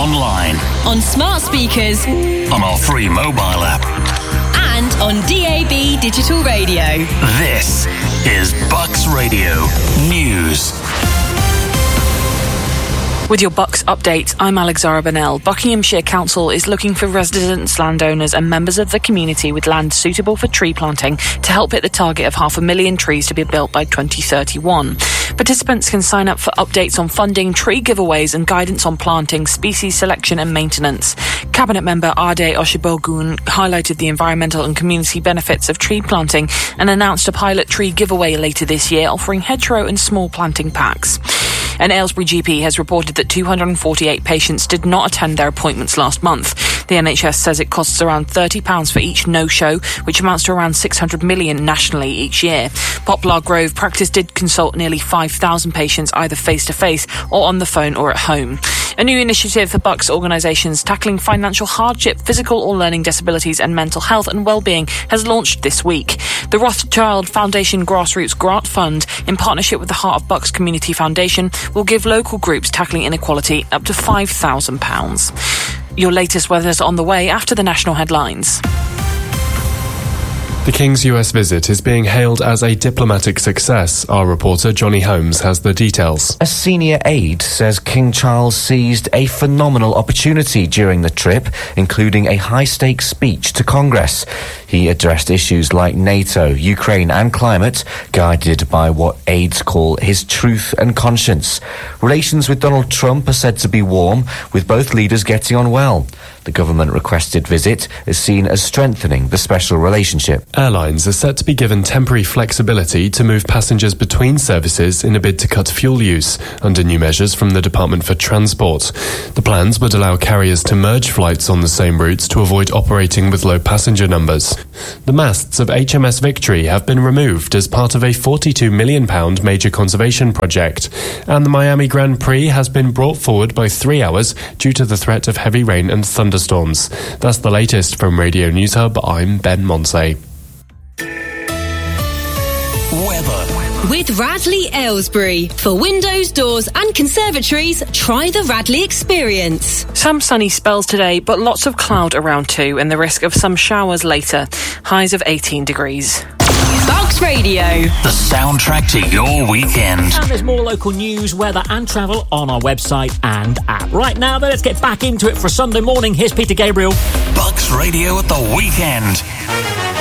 online, on smart speakers, on our free mobile app, and on DAB digital radio. This is Bucks Radio News. With your Bucks update, I'm Alexandra Bennell. Buckinghamshire Council is looking for residents, landowners and members of the community with land suitable for tree planting to help hit the target of 500,000 trees to be built by 2031. Participants can sign up for updates on funding, tree giveaways and guidance on planting, species selection and maintenance. Cabinet member Ade Oshibogun highlighted the environmental and community benefits of tree planting and announced a pilot tree giveaway later this year offering hedgerow and small planting packs. An Aylesbury GP has reported that 248 patients did not attend their appointments last month. The NHS says it costs around £30 for each no-show, which amounts to around 600 million nationally each year. Poplar Grove practice did consult nearly 5,000 patients either face-to-face or on the phone or at home. A new initiative for Bucks organisations tackling financial hardship, physical or learning disabilities and mental health and well-being has launched this week. The Rothschild Foundation Grassroots Grant Fund, in partnership with the Heart of Bucks Community Foundation, will give local groups tackling inequality up to £5,000. Your latest weather's on the way after the national headlines. The King's US visit is being hailed as a diplomatic success. Our reporter Johnny Holmes has the details. A senior aide says King Charles seized a phenomenal opportunity during the trip, including a high-stakes speech to Congress. He addressed issues like NATO, Ukraine and climate, guided by what aides call his truth and conscience. Relations with Donald Trump are said to be warm, with both leaders getting on well. The government-requested visit is seen as strengthening the special relationship. Airlines are set to be given temporary flexibility to move passengers between services in a bid to cut fuel use, under new measures from the Department for Transport. The plans would allow carriers to merge flights on the same routes to avoid operating with low passenger numbers. The masts of HMS Victory have been removed as part of a £42 million major conservation project, and the Miami Grand Prix has been brought forward by 3 hours due to the threat of heavy rain and thunderstorms. That's the latest from Radio News Hub. I'm Ben Monsey. Weather. With Radley Aylesbury. For windows, doors and conservatories, try the Radley experience. Some sunny spells today, but lots of cloud around too, and the risk of some showers later. Highs of 18 degrees. Bucks Radio. The soundtrack to your weekend. And there's more local news, weather and travel on our website and app. Right now, though, let's get back into it for a Sunday morning. Here's Peter Gabriel. Bucks Radio at the weekend.